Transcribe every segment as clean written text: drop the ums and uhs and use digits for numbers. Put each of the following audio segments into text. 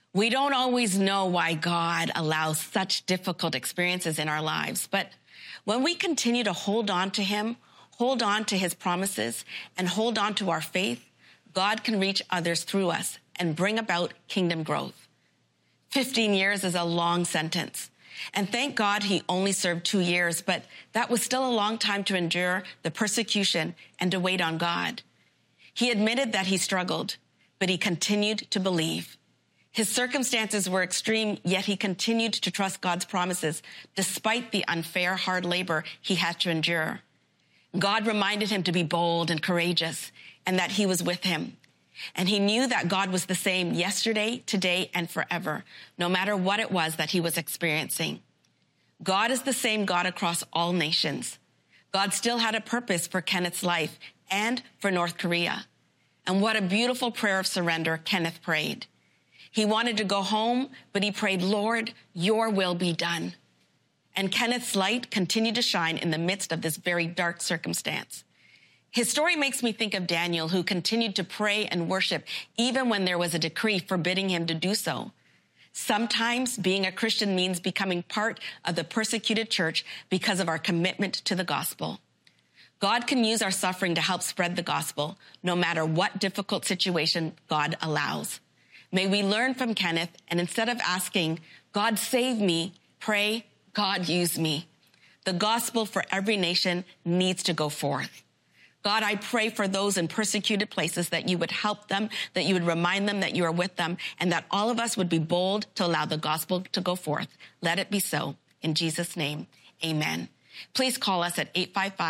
We don't always know why God allows such difficult experiences in our lives, but when we continue to hold on to him, hold on to his promises, and hold on to our faith, God can reach others through us and bring about kingdom growth. 15 years is a long sentence. And thank God he only served 2 years, but that was still a long time to endure the persecution and to wait on God. He admitted that he struggled, but he continued to believe. His circumstances were extreme, yet he continued to trust God's promises despite the unfair, hard labor he had to endure. God reminded him to be bold and courageous and that he was with him. And he knew that God was the same yesterday, today, and forever, no matter what it was that he was experiencing. God is the same God across all nations. God still had a purpose for Kenneth's life and for North Korea. And what a beautiful prayer of surrender Kenneth prayed. He wanted to go home, but he prayed, Lord, your will be done. And Kenneth's light continued to shine in the midst of this very dark circumstance. His story makes me think of Daniel, who continued to pray and worship even when there was a decree forbidding him to do so. Sometimes being a Christian means becoming part of the persecuted church because of our commitment to the gospel. God can use our suffering to help spread the gospel, no matter what difficult situation God allows. May we learn from Kenneth, and instead of asking, God save me, pray, God use me. The gospel for every nation needs to go forth. God, I pray for those in persecuted places that you would help them, that you would remind them that you are with them, and that all of us would be bold to allow the gospel to go forth. Let it be so. In Jesus' name, amen. Please call us at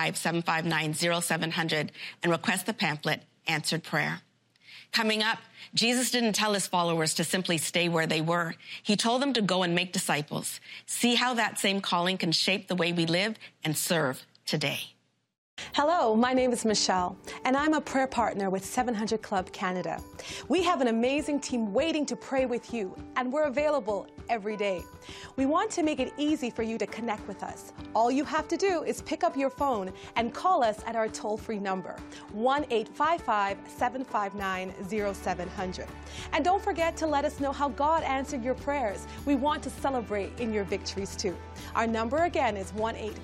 855-759-0700 and request the pamphlet, Answered Prayer. Coming up, Jesus didn't tell his followers to simply stay where they were. He told them to go and make disciples. See how that same calling can shape the way we live and serve today. Hello, my name is Michelle, and I'm a prayer partner with 700 Club Canada. We have an amazing team waiting to pray with you, and we're available every day. We want to make it easy for you to connect with us. All you have to do is pick up your phone and call us at our toll-free number, 1-855-759-0700. And don't forget to let us know how God answered your prayers. We want to celebrate in your victories too. Our number again is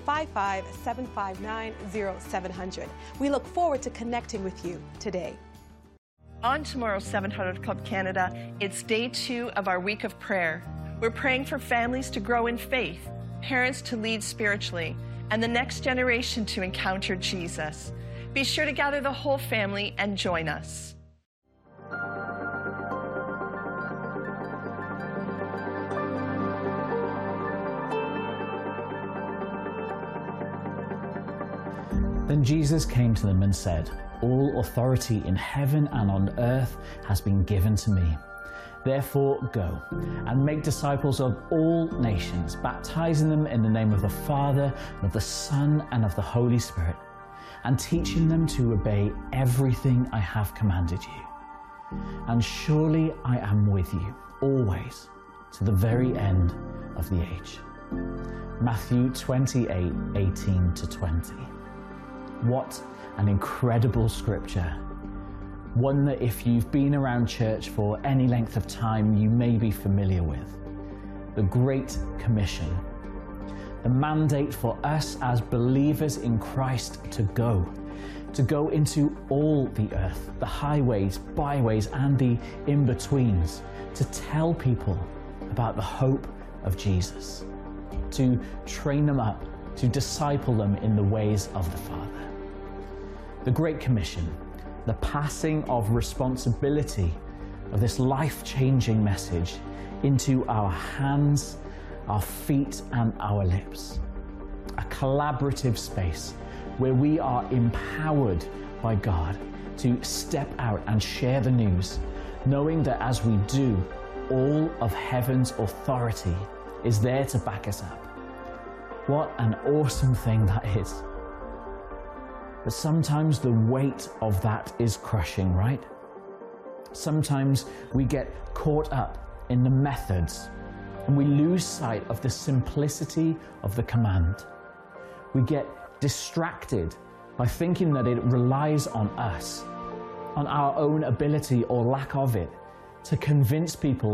1-855-759-0700. We look forward to connecting with you today. On tomorrow's 700 Club Canada, it's day 2 of our week of prayer. We're praying for families to grow in faith, parents to lead spiritually, and the next generation to encounter Jesus. Be sure to gather the whole family and join us. Then Jesus came to them and said, All authority in heaven and on earth has been given to me. Therefore go and make disciples of all nations, baptizing them in the name of the Father, and of the Son, and of the Holy Spirit, and teaching them to obey everything I have commanded you. And surely I am with you always, to the very end of the age. Matthew 28:18-20. What an incredible scripture. One that if you've been around church for any length of time, you may be familiar with. The Great Commission. The mandate for us as believers in Christ to go into all the earth, the highways, byways, and the in-betweens, to tell people about the hope of Jesus, to train them up, to disciple them in the ways of the Father. The Great Commission, the passing of responsibility of this life-changing message into our hands, our feet, and our lips. A collaborative space where we are empowered by God to step out and share the news, knowing that as we do, all of heaven's authority is there to back us up. What an awesome thing that is. But sometimes the weight of that is crushing, right? Sometimes we get caught up in the methods and we lose sight of the simplicity of the command. We get distracted by thinking that it relies on us, on our own ability or lack of it, to convince people